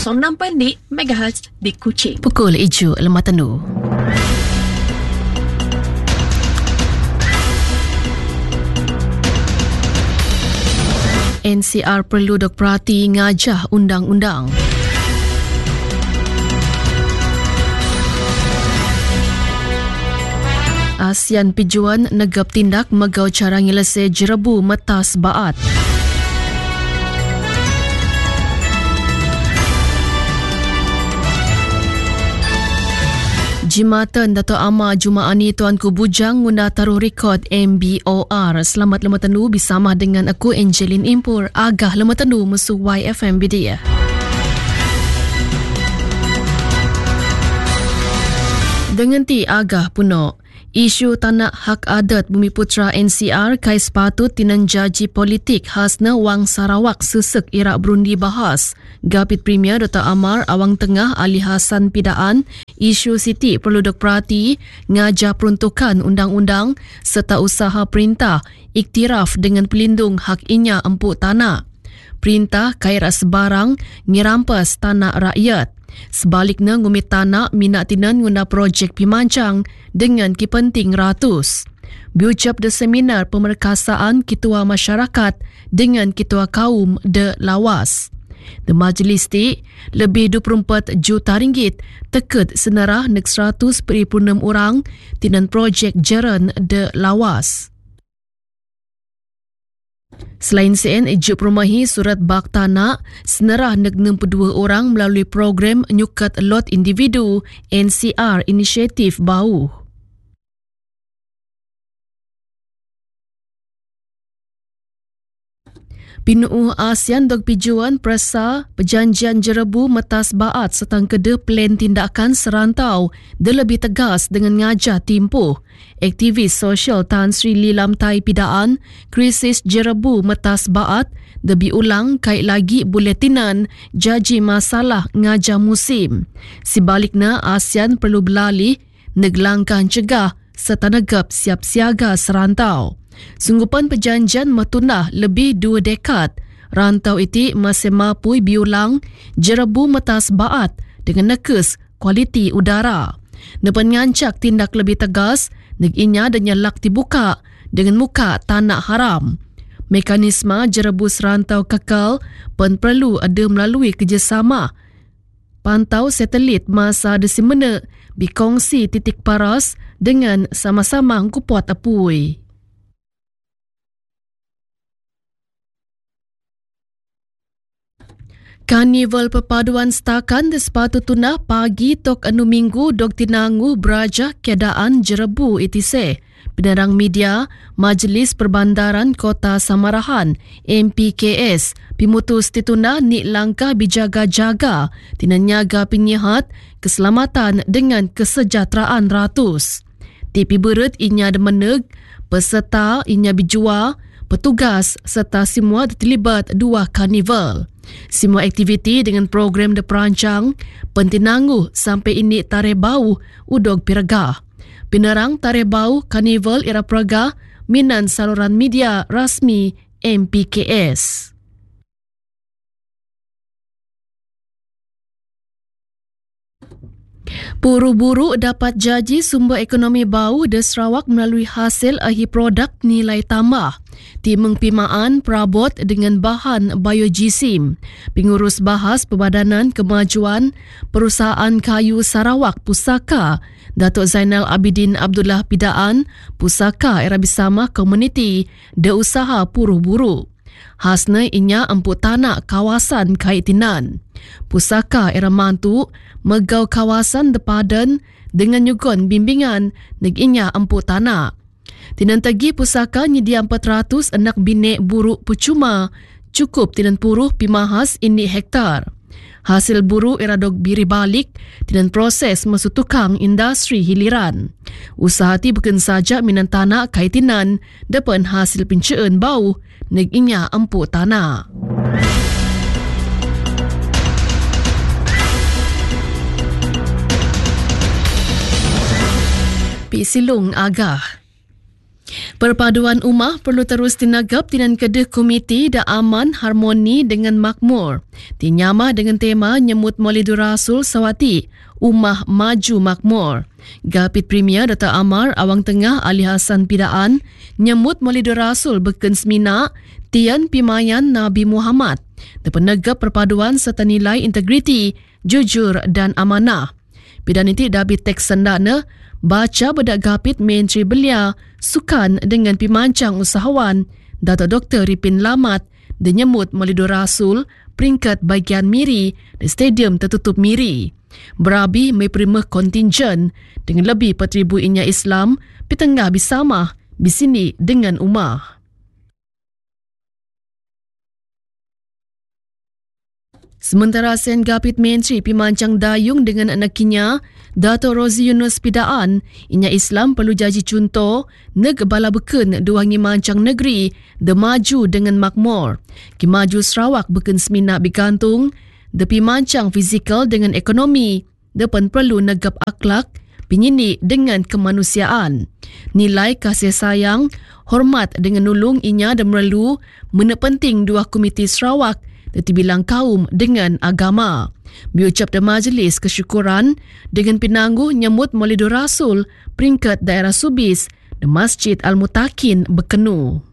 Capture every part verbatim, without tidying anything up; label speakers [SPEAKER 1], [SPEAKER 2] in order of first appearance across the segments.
[SPEAKER 1] kosong enam peratus megahertz di Kuching.
[SPEAKER 2] Pukul hijau lemah tendu. N C R perlu dok perhati ngajah undang-undang. ASEAN pijuan negap tindak megau cara ngilese jerebu metas baat. Jimatan Dato' Amar Jumaani Tuanku Bujang guna taruh rekod M B O R. Selamat lemah tendu bersama dengan aku Angeline Impur. Agah lemah tendu musuh Y F M B D. Dengan ti agah puno. Isu tanah hak adat Bumiputra N C R kai sepatut tinan jaji politik khasna Wang Sarawak sesek Iraq Burundi bahas. Gapit Premier Dato' Amar Awang Tengah Ali Hassan Pidaan isu siti perlu dok perhati ngajar peruntukan undang-undang serta usaha perintah iktiraf dengan pelindung hak inya empuk tanah. Perintah kairat sebarang ngirampas tanah rakyat. Sebaliknya ngumit tanah minat tinan guna projek pimancang dengan kipenting ratus. Biucap de seminar pemerkasaan Ketua Masyarakat dengan Ketua Kaum de Lawas. The majlis ti lebih dua puluh empat juta ringgit teked senerah nek seratus peribu enam orang tinan projek Jeren de Lawas. Selain sen, Iju Perumahi Surat Bak Tanah senerah nek enam puluh dua orang melalui program Nyukat Lot Individu N C R Inisiatif Bau. Pinuu ASEAN dok pijuan perasa perjanjian jerebu metas baat setang kede plan tindakan serantau dia lebih tegas dengan ngajah timpuh. Aktivis sosial Tan Sri Lilam Tai Pidaan krisis jerebu metas baat debi ulang kait lagi buletinan jaji masalah ngajah musim. Sebaliknya ASEAN perlu beralih neglangkan cegah serta negap siap siaga serantau. Sunggupan perjanjian metunah lebih dua dekad. Rantau itu masih mampu biulang jerebu metas baat dengan nekes kualiti udara. Depan ngancak tindak lebih tegas, neginya dan nyelak dibuka dengan muka tanah haram. Mekanisme jerebu serantau kekal pun perlu ada melalui kerjasama. Pantau satelit masa desimena bikongsi titik paras dengan sama-sama kupuat apui. Karnival perpaduan setakan di sepatu tunah pagi tok anu minggu dok tinangu berajah keadaan jerebu itise. Penerang media Majlis Perbandaran Kota Samarahan M P K S pimutus tituna ni langkah bijaga-jaga tinanyaga penyihat keselamatan dengan kesejahteraan ratus. Tipi berat inya demeneg, peserta inya bijua, petugas serta semua terlibat dua karnival. Semua aktiviti dengan program diperancang pentinanggu sampai ini tarikh bau udog piragah. Penerang tarikh bau karnival era Praga minan saluran media rasmi M P K S. Buru-buru dapat jaji sumber ekonomi bau di Sarawak melalui hasil akhir produk nilai tambah. Timeng pimaan perabot dengan bahan biojisim. Pengurus bahas Perbadanan Kemajuan Perusahaan Kayu Sarawak Pusaka, Datuk Zainal Abidin Abdullah Pidaan, Pusaka era bersama komuniti de usaha buru-buru. Hasna inya empuk tanah kawasan Kaitinan. Pusaka era mantu megau kawasan depadan dengan nyugon bimbingan neg inya empuk tanah. Tinan tagi pusaka nyedia empat ratus anak binek buruk percuma cukup tinan puruh pimahas ini hektar. Hasil buru era dog biri balik tinan proses masuk tukang industri hiliran. Usaha ti bukan saja minan tanah Kaitinan depan hasil pincaan bau neg inya empuk tanah. Pi silung agah. Perpaduan ummah perlu terus tinagap tinan kedah komiti da aman harmoni dengan makmur. Tinyamah dengan tema nyemut Maulidur Rasul Sawati, Ummah Maju Makmur. Gapit Premier Dato' Amar Awang Tengah Ali Hassan Pidaan nyemut Maulidur Rasul beken semina tian pimayan Nabi Muhammad. Terpenegap perpaduan serta nilai integriti, jujur dan amanah. Pidaan itu dabit teks sendakna baca bedak gapit menteri belia sukan dengan pimancang usahawan Dato' Doktor Ripin Lamat dan nyemut Maulidur Rasul peringkat bagian Miri di Stadium Tertutup Miri. Berabi meperimah kontingen dengan lebih empat ribu inya Islam pitengah bersama bisini dengan ummah. Sementara Sen Gapit Menteri Pimancang Dayung dengan anakinya, Dato' Rozi Yunus Pidaan, inya Islam perlu jadi contoh neg bala beken duangi mancang negeri de maju dengan makmur. Ki maju Sarawak beken semina bergantung de pimancang fizikal dengan ekonomi, depan perlu negap akhlak pinyini dengan kemanusiaan. Nilai kasih sayang, hormat dengan nulung inya dan merlu menepenting dua komiti Sarawak terbilang kaum dengan agama. Biucap de majlis kesyukuran dengan pinanggu nyemut Maulidur Rasul peringkat daerah Subis de Masjid Al-Mutakin Bekenu.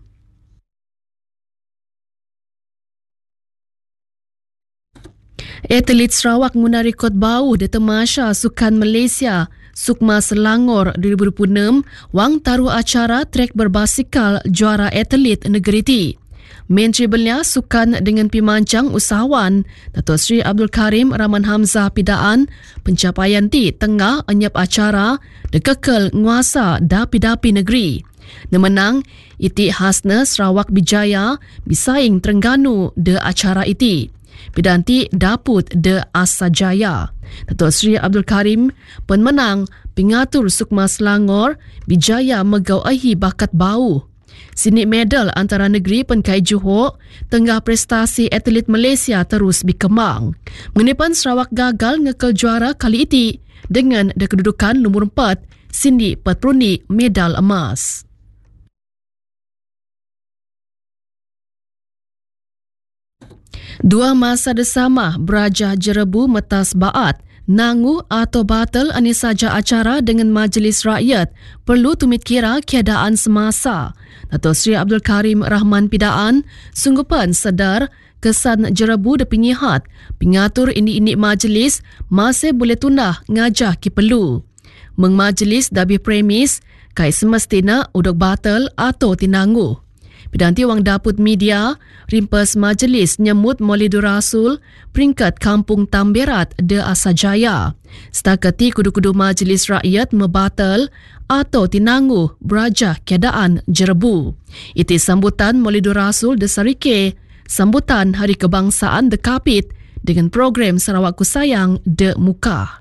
[SPEAKER 2] Atlet Sarawak guna rekod bau di Tamasha Sukan Malaysia Sukma Selangor dua ribu dua puluh enam wang taruh acara trek berbasikal juara atlet negeri ti. Menteri Belia Sukan dengan pimancang usahawan Dato' Sri Abdul Karim Rahman Hamzah Pidaan pencapaian ti tengah anyap acara dekekel nguasa dapi-dapi negeri. Nemenang iti khasna Sarawak Bijaya bisaing Terengganu de acara iti. Pidanti daput de Asajaya. Dato' Sri Abdul Karim penmenang pengatur Sukma Selangor Bijaya megau ahi bakat bau. Sini medal antara negeri penkai Johor tengah prestasi atlet Malaysia terus berkembang. Menipan Sarawak gagal ngekel juara kali ini dengan kedudukan nombor empat, sini perperuni medal emas. Dua masa desama Berajah Jerebu Metas Baat nangu atau batal ani saja acara dengan Majlis Rakyat perlu tumit kira keadaan semasa. Dato' Sri Abdul Karim Rahman Pidaan sunggupan sedar kesan Jerebu de penyihat pengatur ini-ini majlis masih boleh tunah ngajah ki perlu. Meng majlis dabi premis kai semestina udok batal atau tinanggu. Pidanti wang daput media rimpas majlis nyemut Maulidur Rasul peringkat Kampung Tamberat de Asajaya. Setakati kudu-kudu majlis rakyat mebatal atau tinanggu berajah keadaan Jerebu. Iti sambutan Maulidur Rasul de Sarike, sambutan Hari Kebangsaan de Kapit dengan program Sarawak Ku Sayang de Muka.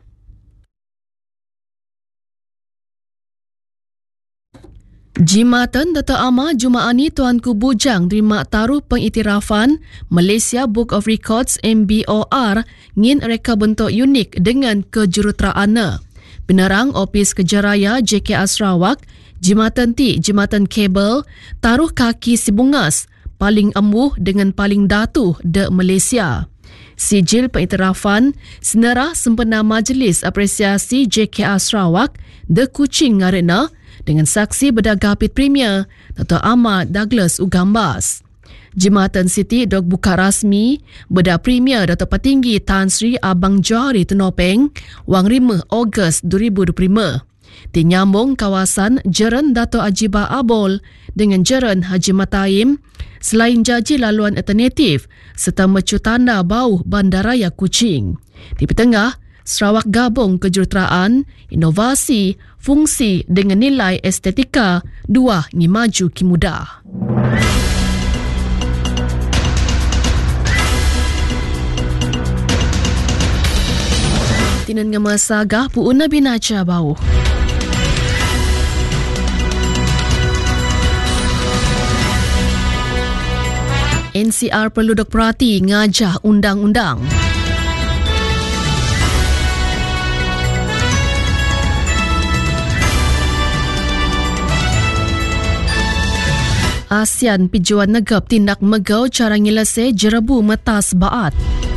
[SPEAKER 2] Jimatan Dato' Amar Jumaani Tuanku Bujang terima taruh pengiktirafan Malaysia Book of Records M B O R ngin reka bentuk unik dengan kejuruteraana. Penerang Opis Kejaraya J K A Sarawak, Jimatan ti Jimatan Kabel taruh kaki Sibungas paling emuh dengan paling datuh de Malaysia. Sijil pengiktirafan senera sempena Majlis Apresiasi J K A Sarawak de Kuching ngarena dengan saksi Bedagapit Premier Dato' Ahmad Douglas Ugambas. Jimatan Siti dok buka rasmi Beda Premier Dato' Petinggi Tan Sri Abang Johari Tenopeng wang lima Ogos dua ribu dua puluh lima. Dinyambung kawasan Jeren Dato' Ajibah Abol dengan Jeren Haji Mataim selain jaji laluan alternatif serta mecu tanda bau Bandaraya Kuching. Di petengah, Sarawak gabung kejuruteraan, inovasi, fungsi dengan nilai estetika, dua ni maju ki muda. Tinan ngemasagah puuna binaca bau. N C R perlu dok perhati ngajah undang-undang. ASEAN pijuan negap tindak megau cara ngilase jerebu metas baat.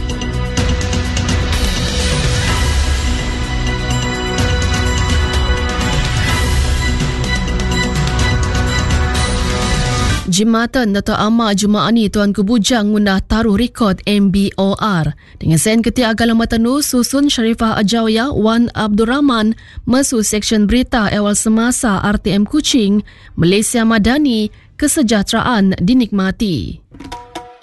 [SPEAKER 2] Jimatan Dato' Amar Jumaat ni Tuan Ku Bujang ngundah taruh rekod M B O R. Dengan sen Ketua Agalan Matanu susun Sharifah Ajawiyah Wan Abdul Rahman mesu Seksyen Berita Awal Semasa R T M Kuching, Malaysia Madani, kesejahteraan dinikmati.